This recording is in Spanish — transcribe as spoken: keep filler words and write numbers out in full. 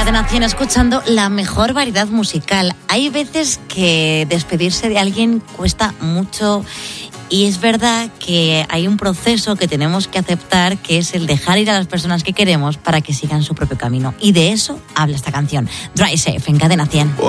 Cadena cien escuchando la mejor variedad musical. Hay veces que despedirse de alguien cuesta mucho y es verdad que hay un proceso que tenemos que aceptar, que es el dejar ir a las personas que queremos para que sigan su propio camino. Y de eso habla esta canción, Drive Safe, en Cadena cien.